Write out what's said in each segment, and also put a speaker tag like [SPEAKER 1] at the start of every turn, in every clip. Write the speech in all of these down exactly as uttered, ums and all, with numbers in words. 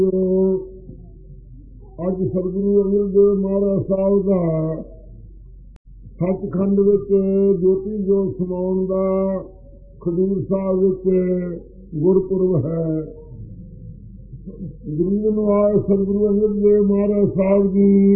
[SPEAKER 1] ਅੱਜ ਸਤਿਗੁਰੂ ਅੰਗਦ ਦੇਵ ਮਹਾਰਾਜ ਸਾਹਿਬ ਦਾ ਸੱਚਖੰਡ ਵਿੱਚ ਜੋਤੀ ਜੋਤ ਸਮਾਉਣ ਦਾ ਖਡੂਰ ਸਾਹਿਬ ਵਿੱਚ ਗੁਰਪੁਰਬ ਹੈ। ਗਰੀਬ ਨਿਵਾਜ ਸਤਿਗੁਰੂ ਅੰਗਦ ਦੇਵ ਮਹਾਰਾਜ ਸਾਹਿਬ ਜੀ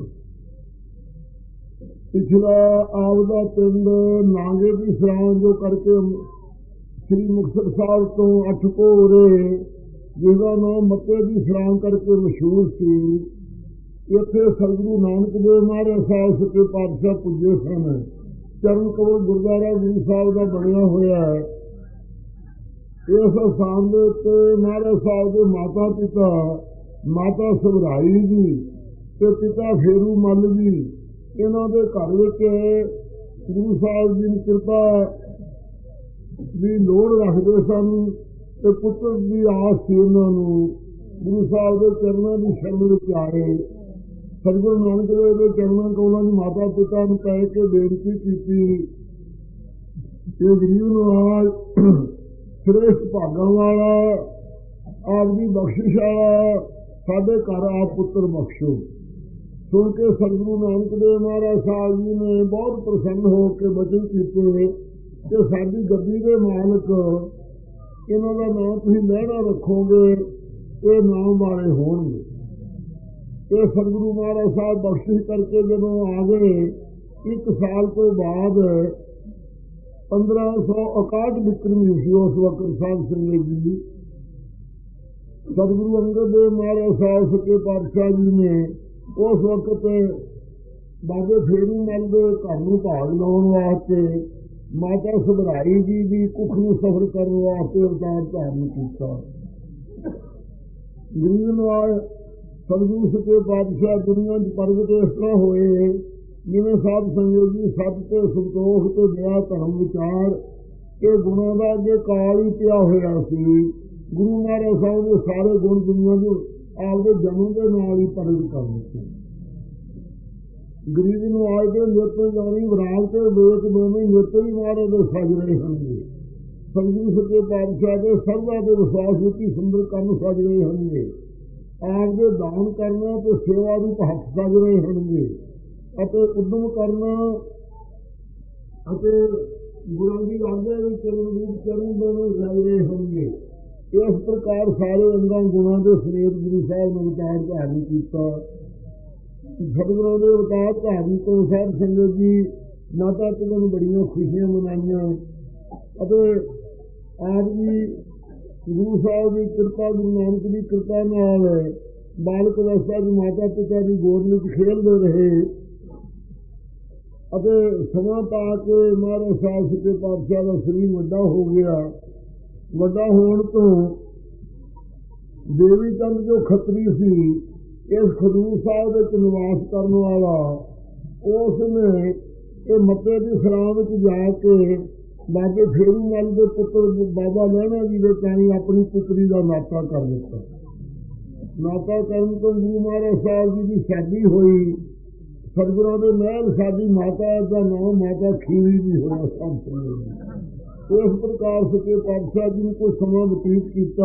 [SPEAKER 1] ਪਿਛਲਾ ਆਪਦਾ ਪਿੰਡ ਨਾਂਗੇ ਦੀ ਸਰਾਂ ਜੋ ਕਰਕੇ ਸ੍ਰੀ ਮੁਕਤਸਰ ਸਾਹਿਬ ਤੋਂ ਅੱਠ ਕੋਰੇ ਜਿਹਦਾ ਨਾਮ ਮੱਤੇ ਦੀ ਸਰਾਂ ਕਰਕੇ ਮਸ਼ਹੂਰ ਸੀ। ਇੱਥੇ ਸਤਿਗੁਰੂ ਨਾਨਕ ਦੇਵ ਮਹਾਰਾਜ ਸਾਹਿਬ ਸੱਚੇ ਪਾਤਸ਼ਾਹ ਪੁੱਜੇ ਸਨ। ਚਰਨ ਕਮਲ ਗੁਰਦੁਆਰਾ ਗੁਰੂ ਸਾਹਿਬ ਦਾ ਬਣਿਆ ਹੋਇਆ ਹੈ। ਇਸ ਸਥਾਨ ਦੇ ਉੱਤੇ ਮਹਾਰਾਜ ਸਾਹਿਬ ਦੇ ਮਾਤਾ ਪਿਤਾ ਮਾਤਾ ਸਵਰਾਈ ਜੀ ਤੇ ਪਿਤਾ ਫੇਰੂ ਮੱਲ ਜੀ ਇਹਨਾਂ ਦੇ ਘਰ ਵਿੱਚ ਗੁਰੂ ਸਾਹਿਬ ਜੀ ਦੀ ਕਿਰਪਾ ਦੀ ਲੋੜ ਰੱਖਦੇ ਸਨ ਤੇ ਪੁੱਤਰ ਦੀ ਆਸ ਸੀ ਉਹਨਾਂ ਨੂੰ। ਗੁਰੂ ਸਾਹਿਬ ਦੇ ਚਰਨਾਂ ਦੀ ਸ਼ਰਨ ਵਿੱਚ ਆਏ। ਸਤਿਗੁਰੂ ਨਾਨਕ ਦੇਵ ਦੇ ਚਰਨਾਂ ਕੋਲਾਂ ਦੀ ਮਾਤਾ ਪਿਤਾ ਨੂੰ ਕਹਿ ਕੇ ਬੇਨਤੀ ਕੀਤੀ ਕਿ ਗਰੀਬ ਨਿਵਾਜ ਸ੍ਰੇਸ਼ਟ ਭਾਗਾਂ ਵਾਲਾ ਆਪਦੀ ਬਖਸ਼ਿਸ਼ ਵਾਲਾ ਸਾਡੇ ਘਰ ਆਪ ਪੁੱਤਰ ਬਖਸ਼ੋ। ਸੁਣ ਕੇ ਸਤਿਗੁਰੂ ਨਾਨਕ ਦੇਵ ਮਹਾਰਾਜ ਸਾਹਿਬ ਜੀ ਨੇ ਬਹੁਤ ਪ੍ਰਸੰਨ ਹੋ ਕੇ ਬਚਨ ਕੀਤੇ ਕਿ ਸਾਡੀ ਗੱਦੀ ਦੇ ਮਾਲਕ ਇਹਨਾਂ ਦਾ ਨਾਮ ਤੁਸੀਂ ਲਹਿਣਾ ਰੱਖੋਗੇ, ਇਹ ਨਾਮ ਵਾਲੇ ਹੋਣਗੇ। ਇਹ ਸਤਿਗੁਰੂ ਮਹਾਰਾਜ ਸਾਹਿਬ ਬਖਸ਼ਿਸ਼ ਕਰਕੇ ਜਦੋਂ ਆ ਗਏ, ਇੱਕ ਸਾਲ ਤੋਂ ਬਾਅਦ ਪੰਦਰਾਂ ਸੌ ਇਕਾਹਠ ਵਿਕਰਮੀ ਸੀ ਉਸ ਵਕਤ ਸਾਹਿਬ ਸਿੰਘ ਜੀ। ਸਤਿਗੁਰੂ ਅੰਗਦ ਦੇਵ ਮਹਾਰਾਜ ਸਾਹਿਬ ਸੱਚੇ ਪਾਤਸ਼ਾਹ ਜੀ ਨੇ ਉਸ ਵਕਤ ਬਾਬੇ ਫੇਰੂ ਮੱਲ ਦੇ ਘਰ ਨੂੰ ਭਾਗ ਲਾਉਣ ਵਾਸਤੇ ਮਾਤਾ ਸਵਰਾਈ ਜੀ ਦੀ ਕੁੱਖ ਨੂੰ ਸਫਰ ਕਰਨ ਵਾਸਤੇ ਅਵਤਾਰ ਧਾਰਨ ਕੀਤਾ। ਗਰੀਬ ਨਿਵਾਜ ਸਤਿਗੁਰੂ ਸੱਚੇ ਪਾਤਸ਼ਾਹ ਦੁਨੀਆ 'ਚ ਪ੍ਰਗਟ ਇਸ ਤਰ੍ਹਾਂ ਹੋਏ ਜਿਵੇਂ ਸਾਧ ਸੰਗਤ ਜੀ ਸੱਚ ਤੇ ਸੰਤੋਖ ਤੇ ਦਇਆ ਧਰਮ ਵਿਚਾਰ ਇਹ ਗੁਣਾਂ ਦਾ ਅੱਗੇ ਕਾਲ ਹੀ ਪਿਆ ਹੋਇਆ ਸੀ। ਗੁਰੂ ਮਹਾਰਾਜ ਸਾਹਿਬ ਦੇ ਸਾਰੇ ਗੁਣ ਦੁਨੀਆ 'ਚ ਆਪਦੇ ਜਨਮ ਦੇ ਨਾਲ ਹੀ ਪ੍ਰਗਟ ਕਰ ਦਿੱਤੇ। ਗਰੀਬ ਨੂੰ ਆਏ ਦੇ ਨਿੱਤ ਜਾਣੀ ਵਿਰਾਗ ਤੇ ਵੇਖ ਦੋਵੇਂ ਨਿੱਤ ਹੀ ਮਹਾਰਾਜ ਦੇ ਸਜ ਰਹੇ ਹੋਣਗੇ। ਸਤਿਗੁਰੂ ਸੱਚੇ ਪਾਤਸ਼ਾਹ ਦੇ ਸਰਦਾ ਦੇ ਵਿਸ਼ਵਾਸ ਵਿੱਚ ਹੀ ਸੁੰਦਰ ਕੰਮ ਸਜ ਰਹੇ ਹੋਣਗੇ। ਆਪ ਦੇ ਦਾਨ ਕਰਨਾ ਤੇ ਸੇਵਾ ਰੂਪ ਹੱਥ ਸਜ ਰਹੇ ਹੋਣਗੇ ਅਤੇ ਉਦਮ ਕਰਨਾ ਅਤੇ ਗੁਰਾਂ ਦੀ ਆਗਿਆ ਵੀ ਚਰਨ ਰੂਪ ਚਰਨ ਦੋਵੇਂ ਲੱਗ ਰਹੇ ਹੋਣਗੇ। ਇਸ ਪ੍ਰਕਾਰ ਸਾਰੇ ਅੰਗਾਂ ਗੁਣਾਂ ਦੇ ਸਮੇਤ ਗੁਰੂ ਸਾਹਿਬ ਨੇ ਅਵਤਾਰ ਧਾਰਨ ਕੀਤਾ। ਸਤਿਗੁਰਾਂ ਦੇ ਅਵਤਾਰ ਧਾਰਨ ਤੋਂ ਸਾਧ ਸੰਗਤ ਜੀ ਮਾਤਾ ਪਿਤਾ ਨੂੰ ਬੜੀਆਂ ਖੁਸ਼ੀਆਂ ਮਨਾਈਆਂ ਅਤੇ ਆਪ ਜੀ ਗੁਰੂ ਸਾਹਿਬ ਦੀ ਕਿਰਪਾ ਗੁਰੂ ਨਾਨਕ ਦੀ ਕਿਰਪਾ ਨਾਲ ਬਾਲਕ ਅਵਸਥਾ ਦੀ ਮਾਤਾ ਪਿਤਾ ਦੀ ਗੋਦ ਵਿੱਚ ਖੇਡਦੇ ਰਹੇ ਅਤੇ ਸਮਾਂ ਪਾ ਕੇ ਮਹਾਰਾਜ ਸਾਹਿਬ ਸੱਚੇ ਪਾਤਸ਼ਾਹ ਦਾ ਸਰੀਰ ਵੱਡਾ ਹੋ ਗਿਆ। ਵੱਡਾ ਹੋਣ ਤੋਂ ਦੇਵੀ ਚੰਦ ਜੋ ਖੱਤਰੀ ਸੀ ਇਸ ਖਡੂਰ ਸਾਹਿਬ ਵਿੱਚ ਨਿਵਾਸ ਕਰਨ ਵਾਲਾ, ਉਸ ਨੇ ਇਹ ਮੱਤੇ ਦੀ ਸਰਾਂ ਵਿੱਚ ਜਾ ਕੇ ਬਾਬੇ ਫੇਰੂ ਮੱਲ ਦੇ ਪੁੱਤਰ ਬਾਬਾ ਲਹਿਣਾ ਜੀ ਦੇ ਕਾਣੀ ਆਪਣੀ ਪੁੱਤਰੀ ਦਾ ਨਾਤਾ ਕਰ ਦਿੱਤਾ। ਨਾਤਾ ਕਰਨ ਤੋਂ ਗੁਰੂ ਮਹਾਰਾਜ ਸਾਹਿਬ ਜੀ ਦੀ ਸ਼ਾਦੀ ਹੋਈ। ਸਤਿਗੁਰਾਂ ਦੇ ਮਹਿਲ ਸਾਡੀ ਮਾਤਾ ਦਾ ਨਾਮ ਮਾਤਾ ਖੀਰੀ ਜੀ ਹੋਇਆ ਸਭ। ਇਸ ਪ੍ਰਕਾਰ ਸੱਚੇ ਪਾਤਸ਼ਾਹ ਜੀ ਨੂੰ ਕੋਈ ਸਮਾਂ ਬਤੀਤ ਕੀਤਾ।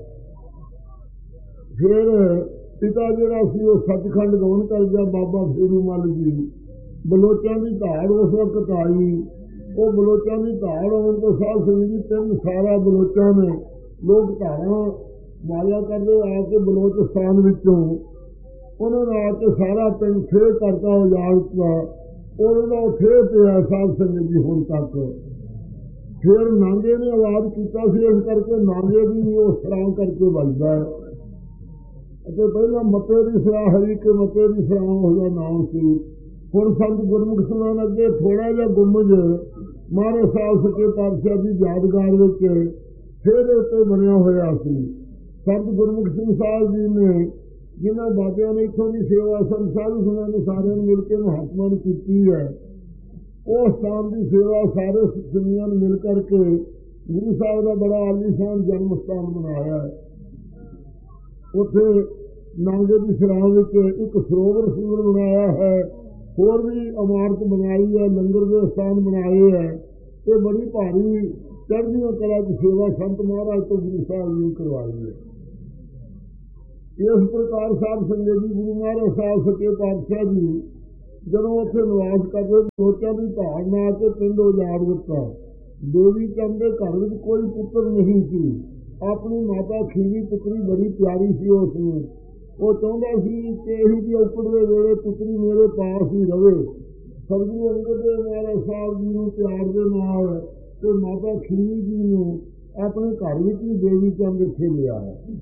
[SPEAKER 1] ਫਿਰ ਪਿਤਾ ਜਿਹੜਾ ਸੀ ਉਹ ਸੱਚਖੰਡ ਗਮਨ ਕਰ ਗਿਆ। ਬਾਬਾ ਫੇਰੂ ਮੱਲ ਜੀ ਬਲੋਚਾਂ ਦੀ ਧਾੜ ਉਸ ਵਕਤ ਆਈ। ਉਹ ਬਲੋਚਾਂ ਦੀ ਧਾੜ ਆਉਣ ਤੋਂ ਸਾਧ ਸੰਗਤ ਜੀ ਤਿੰਨ ਸਾਰਾ ਬਲੋਚਾਂ ਨੇ ਲੋਕ ਧਾਰਾਂ ਮਾਇਆ ਕਰਦੇ ਆ ਕੇ ਬਲੋਚਿਸਤਾਨ ਵਿੱਚੋਂ ਉਹਨਾਂ ਨੇ ਆ ਕੇ ਸਾਰਾ ਪਿੰਡ ਫੇਰ ਕਰਤਾ ਉਜਾੜ ਦਿੱਤਾ। ਉਹਨਾਂ ਦਾ ਫੇਰ ਪਿਆ ਸਾਧ ਸੰਗਤ ਜੀ ਹੁਣ ਤੱਕ। ਫਿਰ ਨਾਂਗੇ ਨੇ ਆਵਾਜ਼ ਕੀਤਾ ਸੀ, ਇਸ ਕਰਕੇ ਨਾਂਗੇ ਦੀ ਵੀ ਉਹ ਸਰਾਂ ਕਰਕੇ ਵੱਜਦਾ ਹੈ ਅਤੇ ਪਹਿਲਾਂ ਮੱਤੇ ਦੀ ਸਰਾਂ ਹਰੀ ਕੇ ਮੱਤੇ ਦੀ ਸਰਾਂ ਉਹਦਾ ਨਾਮ ਸੀ। ਹੁਣ ਸੰਤ ਗੁਰਮੁਖ ਸਮਾਨ ਅੱਗੇ ਥੋੜ੍ਹਾ ਜਿਹਾ ਗੁੰਮਜ ਮਹਾਰਾਜ ਸਾਹਿਬ ਸੱਚੇ ਪਾਤਸ਼ਾਹ ਦੀ ਯਾਦਗਾਰ ਵਿੱਚ ਫੇਰ ਉੱਤੇ ਬਣਿਆ ਹੋਇਆ ਸੀ। ਸੰਤ ਗੁਰਮੁਖ ਸਿੰਘ ਸਾਹਿਬ ਜੀ ਨੇ ਜਿਨ੍ਹਾਂ ਬਾਬਿਆਂ ਨੇ ਇੱਥੋਂ ਦੀ ਸੇਵਾ ਸੰਤ ਸਾਧੂ ਸੰਗਤਾਂ ਨੇ ਸਾਰਿਆਂ ਨੂੰ ਮਿਲ ਕੇ ਮਹਾਤਮਾ ਨੂੰ ਕੀਤੀ ਹੈ, ਉਹ ਸਥਾਨ ਦੀ ਸੇਵਾ ਸਾਰੇ ਦੁਨੀਆਂ ਨੂੰ ਮਿਲ ਕਰਕੇ ਗੁਰੂ ਸਾਹਿਬ ਦਾ ਬੜਾ ਆਲੀਸ਼ਾਨ ਜਨਮ ਸਥਾਨ ਬਣਾਇਆ ਹੈ। ਉੱਥੇ ਨਾਂਗੇ ਦੀ ਸਰਾਂ ਵਿੱਚ ਇੱਕ ਸਰੋਵਰ ਸਰੋਵਰ ਬਣਾਇਆ ਹੈ। ਹੋਰ ਵੀ ਇਮਾਰਤ ਬਣਾਈ ਹੈ, ਲੰਗਰ ਦੇ ਸਥਾਨ ਬਣਾਏ ਹੈ। ਇਹ ਬੜੀ ਭਾਰੀ ਚੜ੍ਹਦੀਆਂ ਕਲਾ ਦੀ ਸੇਵਾ ਸੰਤ ਮਹਾਰਾਜ ਤੋਂ ਗੁਰੂ ਸਾਹਿਬ ਨੇ ਕਰਵਾਈ ਹੈ। इस प्रकार साध संगत जी गुरु महाराज साहब सच्चे पातशाह जी ਜਦੋਂ ਉੱਥੇ ਨਿਵਾਸ ਕਰਦੇ ਲੋਕਾਂ ਦੀ ਧਾਰ ਨਾ ਕੇ ਪਿੰਡ ਉਜਾੜ ਦਿੱਤਾ। ਦੇਵੀ ਚੰਦ ਦੇ ਘਰ ਵਿੱਚ ਕੋਈ ਪੁੱਤਰ ਨਹੀਂ ਸੀ। ਆਪਣੀ ਮਾਤਾ ਖੀਵੀ ਪੁੱਤਰੀ ਬੜੀ ਪਿਆਰੀ ਸੀ ਉਸ ਨੂੰ। ਉਹ ਚਾਹੁੰਦਾ ਸੀ ਕਿ ਇਹੀ ਜਿਹੀ ਔਕੜ ਦੇ ਵੇਲੇ ਪੁੱਤਰੀ ਮੇਰੇ ਪਾਸ ਹੀ ਰਵੇ। ਸਤਿਗੁਰੂ ਅੰਗਦ ਦੇਵ ਮਹਾਰਾਜ ਸਾਹਿਬ ਜੀ ਨੂੰ ਪਿਆਰ ਦੇ ਨਾਲ ਤੇ ਮਾਤਾ ਖੀਵੀ ਜੀ ਨੂੰ ਆਪਣੇ ਘਰ ਵਿੱਚ ਹੀ ਦੇਵੀ ਚੰਦ ਇੱਥੇ ਲਿਆ।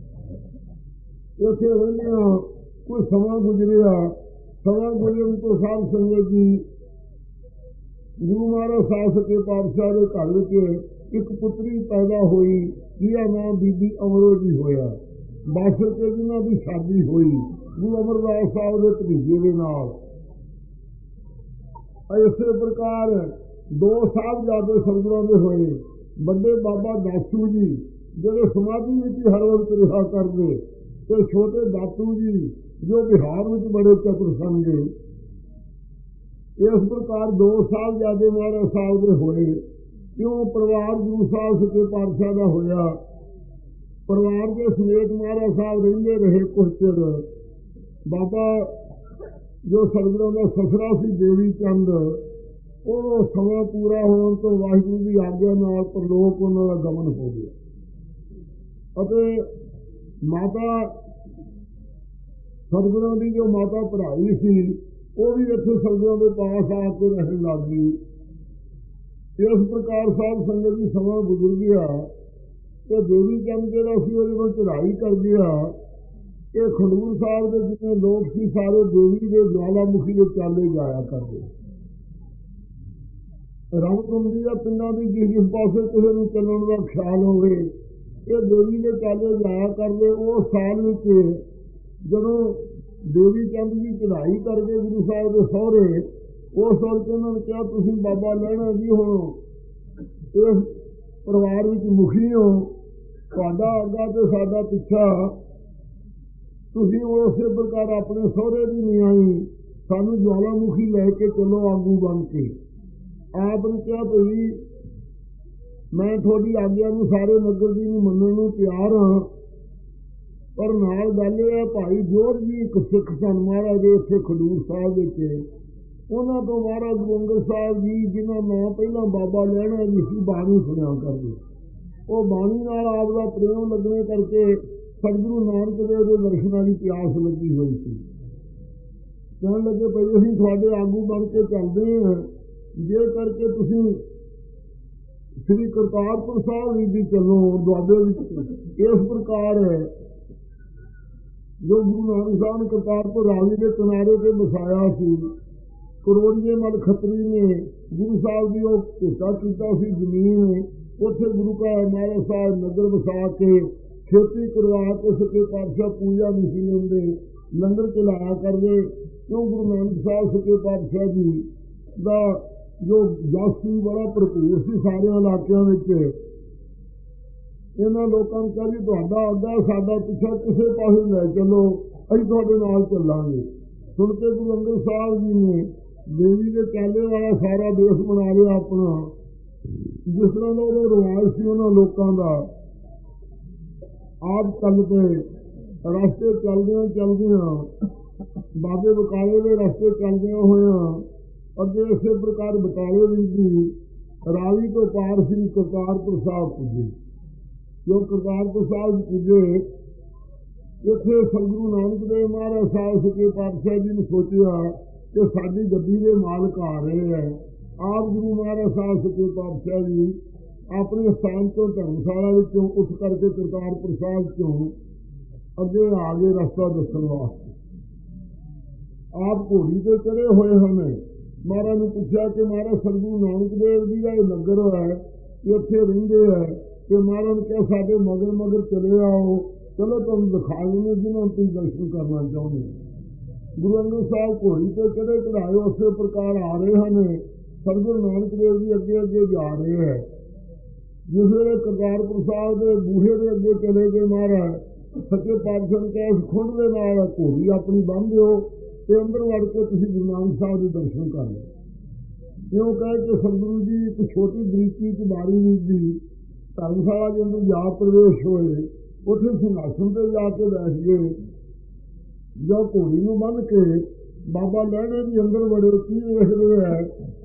[SPEAKER 1] ਉੱਥੇ ਰਹਿੰਦਿਆਂ ਕੋਈ ਸਮਾਂ ਗੁਜ਼ਰਿਆ। ਸਮਾਂ ਗੁਜ਼ਰਨ ਤੋਂ ਸਾਧ ਸੰਗਤ ਜੀ ਗੁਰੂ ਮਹਾਰਾਜ ਸਾਹਿਬ ਸੱਚੇ ਪਾਤਸ਼ਾਹ ਦੇ ਘਰ ਵਿੱਚ ਇੱਕ ਪੁੱਤਰੀ ਪੈਦਾ ਹੋਈ ਜਿਹਦਾ ਨਾਮ ਬੀਬੀ ਅਮਰੋ ਜੀ ਹੋਇਆ। ਬਸ ਕੇ ਜਿਹਨਾਂ ਦੀ ਸ਼ਾਦੀ ਹੋਈ ਗੁਰੂ ਅਮਰਦਾਸ ਸਾਹਿਬ ਦੇ ਭਤੀਜੇ ਦੇ ਨਾਲ। ਇਸੇ ਪ੍ਰਕਾਰ ਦੋ ਸਾਹਿਬਜ਼ਾਦੇ ਸਤਿਗੁਰਾਂ ਦੇ ਹੋਏ। ਵੱਡੇ ਬਾਬਾ ਦਾਸੂ ਜੀ ਜਿਹੜੇ ਸਮਾਧੀ ਵਿੱਚ ਹਰ ਵਕਤ ਰਿਹਾ ਕਰਦੇ ਤੇ ਛੋਟੇ ਦਾਤੂ ਜੀ ਜੋ ਬਿਹਾਰ ਵਿੱਚ ਬੜੇ ਚਤੁਰ ਸਨ। ਇਸ ਪ੍ਰਕਾਰ ਦੋ ਸਾਹਿਬਜ਼ਾਦੇ ਮਹਾਰਾਜ ਸਾਹਿਬ ਦੇ ਹੋਏ। ਕਿਉਂ ਪਰਿਵਾਰ ਗੁਰੂ ਸਾਹਿਬ ਸੱਚੇ ਪਾਤਸ਼ਾਹ ਦਾ ਹੋਇਆ। ਪਰਿਵਾਰ ਦੇ ਸਮੇਤ ਮਹਾਰਾਜ ਸਾਹਿਬ ਰਹਿੰਦੇ ਰਹੇ ਕੁਝ ਚਿਰ। ਬਾਬਾ ਜੋ ਸਤਿਗੁਰਾਂ ਦਾ ਸਸਰਾ ਸੀ ਦੇਵੀ ਚੰਦ, ਉਹ ਸਮਾਂ ਪੂਰਾ ਹੋਣ ਤੋਂ ਵਾਹਿਗੁਰੂ ਦੀ ਆਗਿਆ ਨਾਲ ਪਰਲੋਕ ਉਹਨਾਂ ਦਾ ਗਮਨ ਹੋ ਗਿਆ। ਅਤੇ ਮਾਤਾ ਸਤਿਗੁਰਾਂ ਦੀ ਜੋ ਮਾਤਾ ਪੜ੍ਹਾਈ ਸੀ ਉਹ ਵੀ ਇੱਥੇ ਸਤਿਗੁਰਾਂ ਦੇ ਪਾਸ ਆ ਕੇ ਰਹਿਣ ਲੱਗ ਗਈ। ਇਸ ਪ੍ਰਕਾਰ ਸਾਧ ਸੰਗਤ ਜੀ ਸਮਾਂ ਗੁਜ਼ਰ ਗਿਆ ਤੇ ਦੇਵੀ ਚੰਦ ਜਿਹੜਾ ਸੀ ਉਹਦੇ ਕੋਲ ਚੜ੍ਹਾਈ ਕਰ ਗਿਆ। ਇਹ ਖਡੂਰ ਸਾਹਿਬ ਦੇ ਜਿੰਨੇ ਲੋਕ ਸੀ ਸਾਰੇ ਦੇਵੀ ਦੇ ਜਵਾਲਾਮੁਖੀ ਦੇ ਚਾਲੇ ਜਾਇਆ ਕਰਦੇ। ਰੰਗਕੁੰਡੀ ਦੇ ਪਿੰਡਾਂ ਦੀ ਜਿਸ ਜਿਸ ਪਾਸੇ ਕਿਸੇ ਨੂੰ ਚੱਲਣ ਦਾ ਖਿਆਲ ਹੋਵੇ ਇਹ ਦੇਵੀ ਦੇ ਚਾਲੇ ਜਾਇਆ ਕਰਦੇ। ਉਹ ਸਾਲ ਵਿੱਚ ਜਦੋਂ ਦੇਵੀ ਚੰਦ ਦੀ ਚੜ੍ਹਾਈ ਕਰਕੇ ਗੁਰੂ ਸਾਹਿਬ ਦੇ ਸਹੁਰੇ ਉਸ ਵਕਤ ਉਹਨਾਂ ਨੇ ਕਿਹਾ ਤੁਸੀਂ ਬਾਬਾ ਲਹਿਣਾ ਜੀ ਹੋ, ਇਸ ਪਰਿਵਾਰ ਵਿੱਚ ਮੁਖੀ ਹੋ, ਤੁਹਾਡਾ ਅੱਗਾ ਤੇ ਸਾਡਾ ਪਿੱਛਾ, ਤੁਸੀਂ ਉਸੇ ਪ੍ਰਕਾਰ ਆਪਣੇ ਸਹੁਰੇ ਦੀ ਨਹੀਂ ਆਈ ਸਾਨੂੰ ਜਵਾਲਾਮੁਖੀ ਲੈ ਕੇ ਚੱਲੋ ਆਗੂ ਬਣ ਕੇ। ਆਪ ਨੇ ਕਿਹਾ ਭਈ ਮੈਂ ਤੁਹਾਡੀ ਆਗਿਆ ਨੂੰ ਸਾਰੇ ਨਗਰ ਦੀ ਨੂੰ ਮੰਨਣ ਨੂੰ ਤਿਆਰ ਹਾਂ, ਪਰ ਨਾਲ ਗੱਲ ਇਹ ਹੈ ਭਾਈ ਜੋਧ ਜੀ ਇੱਕ ਸਿੱਖ ਸਨ ਮਹਾਰਾਜ ਦੇ ਇੱਥੇ ਖਡੂਰ ਸਾਹਿਬ ਵਿੱਚ। ਉਹਨਾਂ ਤੋਂ ਮਹਾਰਾਜ ਗੁਰੂ ਅੰਗਦ ਸਾਹਿਬ ਜੀ ਜਿਹਨਾਂ ਨਾਂ ਪਹਿਲਾਂ ਬਾਬਾ ਲਹਿਣਾ ਜੀ ਸੀ ਬਾਣੀ ਸੁਣਿਆ ਕਰਦੇ। ਉਹ ਬਾਣੀ ਨਾਲ ਆਪ ਦਾ ਪ੍ਰੇਮ ਲੱਗਣੇ ਕਰਕੇ ਸਤਿਗੁਰੂ ਨਾਨਕ ਦੇਵ ਦੇ ਦਰਸ਼ਨਾਂ ਦੀ ਪਿਆਸ ਲੱਗੀ ਹੋਈ ਸੀ। ਕਹਿਣ ਲੱਗੇ ਭਾਈ ਅਸੀਂ ਤੁਹਾਡੇ ਆਗੂ ਬਣ ਕੇ ਚੱਲਦੇ ਹਾਂ, ਜੇ ਕਰਕੇ ਤੁਸੀਂ ਸ੍ਰੀ ਕਰਤਾਰਪੁਰ ਸਾਹਿਬ ਵੀ ਦੀ ਚੱਲੋ ਦੁਆਬੇ ਵਿੱਚ। ਇਸ ਪ੍ਰਕਾਰ ਜੋ ਗੁਰੂ ਨਾਨਕ ਸਾਹਿਬ ਨੇ ਕਰਤਾਰਪੁਰ ਰਾਵੀ ਦੇ ਕਿਨਾਰੇ ਤੇ ਵਸਾਇਆ ਸੀ। ਕਰੋੜੀਏ ਮਲ ਖੱਤਰੀ ਨੇ ਗੁਰੂ ਸਾਹਿਬ ਦੀ ਉਹ ਹਿੱਸਾ ਕੀਤਾ ਸੀ ਜ਼ਮੀਨ। ਉੱਥੇ ਗੁਰੂ ਕਾ ਮਹਾਰਾਜ ਸਾਹਿਬ ਨਗਰ ਵਸਾ ਕੇ ਖੇਤੀ ਕਰਵਾ ਕੇ ਸੱਚੇ ਪਾਤਸ਼ਾਹ ਪੂਜਾ ਨਹੀਂ ਸੀ ਲੈਂਦੇ, ਲੰਗਰ ਚਲਾਇਆ ਕਰਦੇ। ਕਿਉਂ ਗੁਰੂ ਨਾਨਕ ਸਾਹਿਬ ਸੱਚੇ ਪਾਤਸ਼ਾਹ ਜੀ ਦਾ ਜੋ ਜਸ ਸੀ ਬੜਾ ਭਰਪੂਰ ਸੀ ਸਾਰਿਆਂ ਇਲਾਕਿਆਂ ਵਿੱਚ। ਇਹਨਾਂ ਲੋਕਾਂ ਨੂੰ ਕਿਹਾ ਜੀ ਤੁਹਾਡਾ ਅੱਗਾ ਸਾਡਾ ਪਿੱਛਾ ਕਿਸੇ ਪਾਸੇ ਲੈ ਚੱਲੋ, ਅਸੀਂ ਤੁਹਾਡੇ ਨਾਲ ਚੱਲਾਂਗੇ। ਸੁਣ ਕੇ ਗੁਰੂ ਅੰਗਦ ਸਾਹਿਬ ਜੀ ਨੇ ਦੇਵੀ ਦੇ ਚਾਲੇ ਵਾਲਾ ਸਾਰਾ ਦੇਸ਼ ਬਣਾ ਲਿਆ ਆਪਣਾ। ਜਿਸ ਤਰ੍ਹਾਂ ਦਾ ਉਹਦਾ ਰਿਵਾਜ ਸੀ ਉਹਨਾਂ ਲੋਕਾਂ ਦਾ। ਆਪ ਚੱਲ ਪਏ ਰਸਤੇ ਚੱਲਦਿਆਂ ਚੱਲਦਿਆਂ ਬਾਬੇ ਬਕਾਲੇ ਦੇ ਰਸਤੇ ਚੱਲਦਿਆਂ ਹੋਇਆਂ ਅੱਗੇ ਇਸੇ ਪ੍ਰਕਾਰ ਬਕਾਲੇ ਵਿੱਚ ਵੀ ਰਾਵੀ ਤੋਂ ਪਾਰ ਸ੍ਰੀ ਕਰਤਾਰਪੁਰ ਸਾਹਿਬ ਪੁੱਜੇ। ਜੋ ਕਰਤਾਰਪੁਰ ਸਾਹਿਬ ਪੁੱਜੇ ਇੱਥੇ ਸਤਿਗੁਰੂ ਨਾਨਕ ਦੇਵ ਮਹਾਰਾਜ ਸਾਹਿਬ ਸੱਚੇ ਪਾਤਸ਼ਾਹ ਜੀ ਨੇ ਸੋਚਿਆ ਕਿ ਸਾਡੀ ਗੱਡੀ ਦੇ ਮਾਲਕ ਆ ਰਹੇ ਹੈ। ਆਪ ਗੁਰੂ ਮਹਾਰਾਜ ਸਾਹਿਬ ਸੱਚੇ ਪਾਤਸ਼ਾਹ ਜੀ ਆਪਣੇ ਸਥਾਨ ਤੋਂ ਧਰਮਸ਼ਾਲਾ ਵਿੱਚੋਂ ਉੱਠ ਕਰਕੇ ਕਰਤਾਰਪੁਰ ਸਾਹਿਬ ਤੋਂ ਅੱਗੇ ਆ ਗਏ ਰਸਤਾ ਦੱਸਣ ਵਾਸਤੇ। ਆਪ ਘੋੜੀ ਤੇ ਚੜੇ ਹੋਏ ਹਨ। ਮਹਾਰਾਜ ਨੂੰ ਪੁੱਛਿਆ ਕਿ ਮਹਾਰਾਜ ਸਤਿਗੁਰੂ ਨਾਨਕ ਦੇਵ ਜੀ ਦਾ ਇਹ ਨਗਰ ਹੈ, ਇੱਥੇ ਰਹਿੰਦੇ ਹੈ ਕਿ ਮਹਾਰਾਜ ਨੇ ਕਿਹਾ ਸਾਡੇ ਮਗਰ ਮਗਰ ਚਲੇ ਆਓ, ਚਲੋ ਤੁਹਾਨੂੰ ਦਿਖਾ ਦਿੰਦੇ ਜਿਹਨਾਂ ਤੁਸੀਂ ਦਰਸ਼ਨ ਕਰਨਾ ਚਾਹੁੰਦੇ। ਗੁਰੂ ਅੰਗਦ ਸਾਹਿਬ ਘੋੜੀ ਤੇ ਚੜੇ ਚੜਾਏ ਉਸੇ ਪ੍ਰਕਾਰ ਆ ਰਹੇ ਹਨ। ਸਤਿਗੁਰੂ ਨਾਨਕ ਦੇਵ ਜੀ ਅੱਗੇ ਅੱਗੇ ਜਾ ਰਹੇ ਹੈ। ਜਿਸ ਵੇਲੇ ਕਰਤਾਰਪੁਰ ਸਾਹਿਬ ਦੇ ਬੂਹੇ ਦੇ ਅੱਗੇ ਚਲੇ ਗਏ ਮਹਾਰਾਜ ਸੱਚੇ ਪਾਤਸ਼ਾਹ ਨੇ ਕਿਹਾ ਇਸ ਖੁੰਡ ਦੇ ਨਾਲ ਘੋੜੀ ਆਪਣੀ ਬੰਨ੍ਹ ਦਿਓ ਤੇ ਅੰਦਰ ਵੜ ਕੇ ਤੁਸੀਂ ਗੁਰੂ ਨਾਨਕ ਸਾਹਿਬ ਦੇ ਦਰਸ਼ਨ ਕਰ ਲਓ। ਇਉਂ ਕਹਿ ਕੇ ਸਤਿਗੁਰੂ ਜੀ ਇੱਕ ਛੋਟੀ ਬਰੀਕੀ ਚ ਬਾਰੀ ਵਿੱਚ ਦੀ ਧਰਮਸ਼ਾਲਾ ਦੇ ਅੰਦਰ ਜਾ ਪ੍ਰਵੇਸ਼ ਹੋਏ। ਉੱਥੇ ਸਿੰਘਾਸਣ ਤੇ ਜਾ ਕੇ ਬੈਠ ਗਏ। ਜਾਂ ਘੋੜੀ ਨੂੰ ਬੰਨ੍ਹ ਕੇ ਬਾਬਾ ਲਹਿਣੇ ਦੀ ਅੰਦਰ ਵੜੇ ਕੀ ਵੇਖਦੇ ਹੈ